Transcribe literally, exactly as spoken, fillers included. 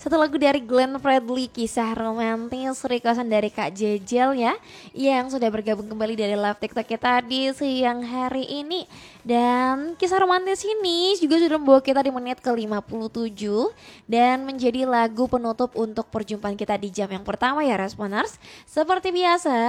Satu lagu dari Glenn Fredly, kisah romantis requestan dari Kak Jejel ya, yang sudah bergabung kembali dari live TikTok kita di siang hari ini. Dan kisah romantis ini juga sudah membawa kita di menit ke lima puluh tujuh dan menjadi lagu penutup untuk perjumpaan kita di jam yang pertama ya Responers. Seperti biasa